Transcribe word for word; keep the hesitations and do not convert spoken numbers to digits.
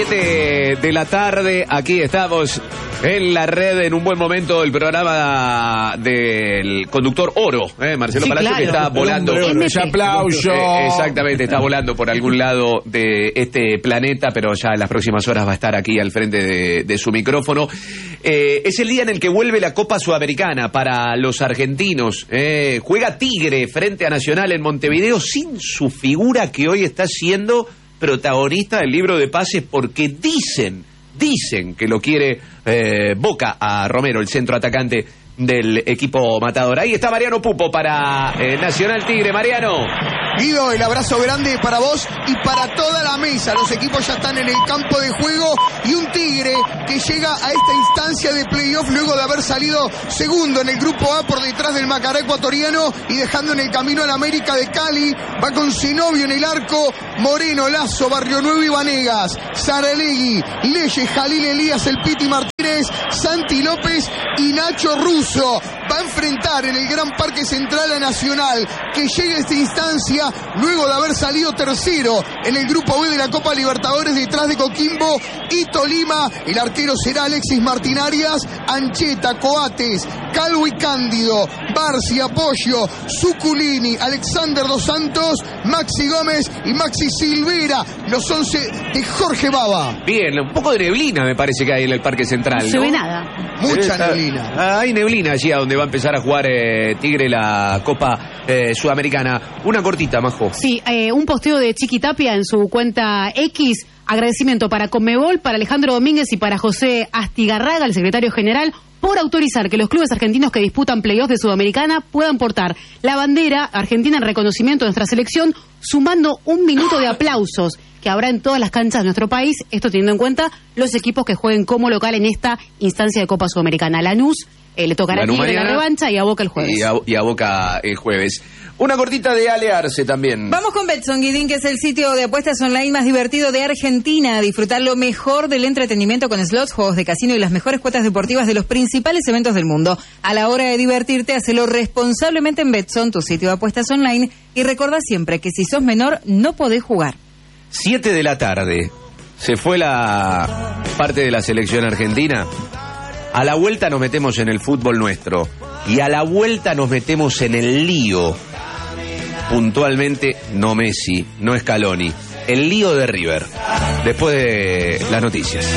siete de la tarde, aquí estamos en la red, en un buen momento, el programa del conductor Oro, ¿eh? Marcelo sí, Palacio, claro, que está volando. Un aplauso. Eh, exactamente, está volando por algún lado de este planeta, pero ya en las próximas horas va a estar aquí al frente de, de su micrófono. Eh, es el día en el que vuelve la Copa Sudamericana para los argentinos. Eh, juega Tigre frente a Nacional en Montevideo sin su figura que hoy está siendo protagonista del libro de pases, porque dicen, dicen que lo quiere eh, Boca a Romero, el centro atacante del equipo matador. Ahí está Mariano Pupo para eh, Nacional Tigre. Mariano. Guido, el abrazo grande para vos y para toda la mesa. Los equipos ya están en el campo de juego y un Tigre que llega a esta instancia de playoff luego de haber salido segundo en el grupo A por detrás del Macará ecuatoriano y dejando en el camino al América de Cali. Va con Zenobio en el arco, Moreno, Lazo, Barrio Nuevo y Vanegas, Saralegui, Leyes, Jalil Elías, el Piti Martínez, Santi López y Nacho Russo. Va a enfrentar en el Gran Parque Central a Nacional, que llega a esta instancia luego de haber salido tercero en el grupo B de la Copa Libertadores detrás de Coquimbo y Tolima. El arquero será Alexis Martín Arias, Ancheta, Coates, Calvo y Cándido, Barci, Apoyo, Zuculini, Alexander Dos Santos, Maxi Gómez y Maxi Silvera, los once de Jorge Baba. Bien, un poco de neblina me parece que hay en el Parque Central, No se ¿no? ve nada. Mucha Está, neblina. ah, hay neblina allí a donde va a empezar a jugar eh, Tigre la Copa eh, Sudamericana. Una cortita, Majo. Sí, eh, un posteo de Chiqui Tapia en su cuenta X. Agradecimiento para Conmebol, para Alejandro Domínguez y para José Astigarraga, el secretario general, por autorizar que los clubes argentinos que disputan playoffs de Sudamericana puedan portar la bandera argentina en reconocimiento de nuestra selección, sumando un minuto de aplausos que habrá en todas las canchas de nuestro país, esto teniendo en cuenta los equipos que jueguen como local en esta instancia de Copa Sudamericana. A Lanús eh, le tocará a Tigre la revancha y a Boca el jueves. Y a, y a Boca el jueves. Una cortita de Ale Arce también. Vamos con Betson, Guidín, que es el sitio de apuestas online más divertido de Argentina. Disfrutar lo mejor del entretenimiento con slots, juegos de casino y las mejores cuotas deportivas de los principales eventos del mundo. A la hora de divertirte, hacelo responsablemente en Betson, tu sitio de apuestas online. Y recuerda siempre que si sos menor, no podés jugar. Siete de la tarde. Se fue la parte de la selección argentina. A la vuelta nos metemos en el fútbol nuestro. Y a la vuelta nos metemos en el lío. Puntualmente, no Messi, no Scaloni. El lío de River. Después de las noticias.